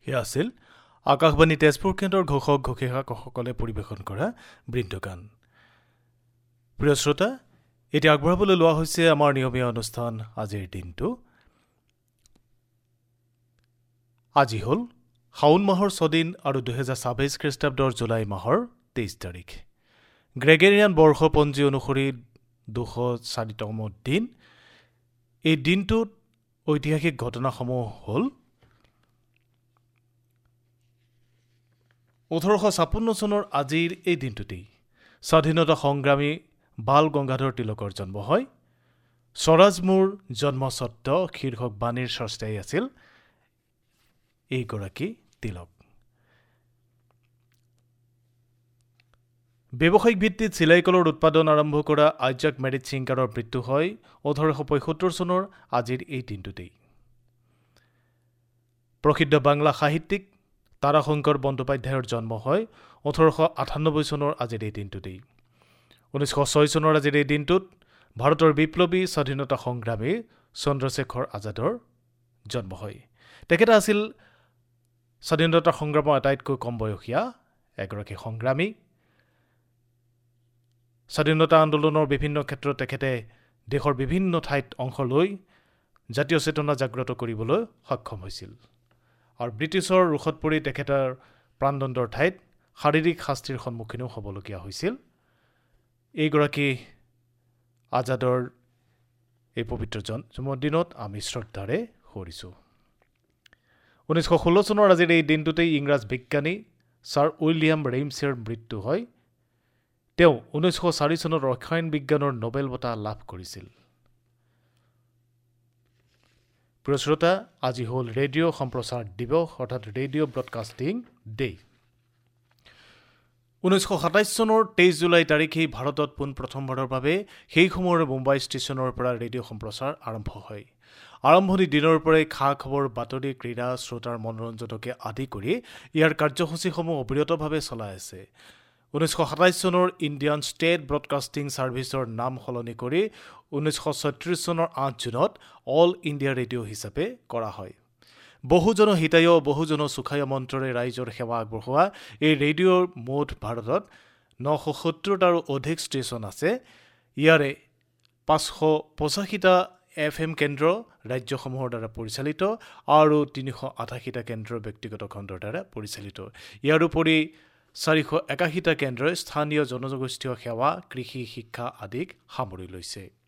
এয়া আছিল আকাশবাণী তেজপুৰ কেন্দ্ৰৰ ঘোষক ঘোষিকাসকলে পৰিৱেশন কৰা বৃন্দগান। প্ৰিয় শ্ৰোতা, এতিয়া আগবঢ়াবলৈ লোৱা হৈছে আমাৰ নিয়মীয়া অনুষ্ঠান আজিৰ দিনটো। আজি হ'ল শাওন মাহৰ 6 দিন আৰু 2026 খ্ৰীষ্টাব্দৰ জুলাই মাহৰ 23 তাৰিখ। গ্ৰেগেৰিয়ান বৰ্ষপঞ্জী অনুসৰি 204তম দিন। এই দিনটোত ঐতিহাসিক ঘটনাসমূহ হ'ল 1856 চনৰ আজিৰ এই দিনটোতেই স্বাধীনতা সংগ্ৰামী বাল গংগাধৰ তিলকৰ জন্ম হয়। স্বৰাজ মোৰ জন্মস্বত্ব শীৰ্ষক বাণীৰ স্ৰষ্টাই আছিল এইগৰাকী তিলক। ব্যৱসায়িক ভিত্তিত চিলাই কলৰ উৎপাদন আৰম্ভ কৰা আইজাক মেৰিট চিংকাৰৰ মৃত্যু হয় 1875 চনৰ আজিৰ এই দিনটোতেই। প্ৰসিদ্ধ বাংলা সাহিত্যিক তাৰাশংকৰ বন্দ্যোপাধ্যায়ৰ জন্ম হয় 1898 চনৰ আজিৰ এই দিনটোতেই। 1906 চনৰ আজিৰ এই দিনটোত ভাৰতৰ বিপ্লৱী স্বাধীনতা সংগ্ৰামী চন্দ্ৰশেখৰ আজাদৰ জন্ম হয়। তেখেত আছিল স্বাধীনতা সংগ্ৰামৰ আটাইতকৈ কম বয়সীয়া এগৰাকী সংগ্ৰামী। স্বাধীনতা আন্দোলনৰ বিভিন্ন ক্ষেত্ৰত তেখেতে দেশৰ বিভিন্ন ঠাইত অংশ লৈ জাতীয় চেতনা জাগ্ৰত কৰিবলৈ সক্ষম হৈছিল আৰু ব্ৰিটিছৰ ৰোষত পৰি তেখেতৰ প্ৰাণদণ্ডৰ ঠাইত শাৰীৰিক শাস্তিৰ সন্মুখীনো হ'বলগীয়া হৈছিল। এইগৰাকী আজাদৰ এই পবিত্ৰ জন্মদিনত আমি শ্ৰদ্ধাৰে সোঁৱৰিছোঁ। 1916 চনৰ আজিৰ এই দিনটোতেই ইংৰাজ বিজ্ঞানী ছাৰ উইলিয়াম ৰেইমছেৰ মৃত্যু হয়। তেওঁ 1904 চনত ৰসায়ন বিজ্ঞানৰ নোবেল বঁটা লাভ কৰিছিল। প্ৰিয় শ্ৰোতা, আজি হ'ল ৰেডিঅ' সম্প্ৰচাৰ দিৱস অৰ্থাৎ ৰেডিঅ' ব্ৰডকাষ্টিং ডে। 1927 চনৰ 23 জুলাই তাৰিখেই ভাৰতত পোনপ্ৰথমবাৰৰ বাবে সেই সময়ৰ মুম্বাই ষ্টেচনৰ পৰা ৰেডিঅ' সম্প্ৰচাৰ আৰম্ভ হয়। আৰম্ভণি দিনৰ পৰাই খা খবৰ, বাতৰি, ক্ৰীড়া, শ্ৰোতাৰ মনোৰঞ্জনকে আদি কৰি ইয়াৰ কাৰ্যসূচীসমূহ অবিৰতভাৱে চলাই আছে। 1927 চনৰ ইণ্ডিয়ান ষ্টেট ব্ৰডকাষ্টিং ছাৰ্ভিচৰ নাম সলনি কৰি 1936 চনৰ 8 জুনত অল ইণ্ডিয়া ৰেডিঅ' হিচাপে কৰা হয়। বহুজন হিতায় বহুজন সুখায় মন্ত্ৰৰে ৰাইজৰ সেৱা আগবঢ়োৱা এই ৰেডিঅ'ৰ মুঠ ভাৰতত 970টাৰো অধিক ষ্টেচন আছে। ইয়াৰে 585টা FM কেন্দ্ৰ ৰাজ্যসমূহৰ দ্বাৰা পৰিচালিত আৰু 388টা কেন্দ্ৰ ব্যক্তিগত খণ্ডৰ দ্বাৰা পৰিচালিত। ইয়াৰ উপৰি 481টা কেন্দ্ৰই স্থানীয় জনগোষ্ঠীয় সেৱা, কৃষি, শিক্ষা আদিক সামৰি লৈছে।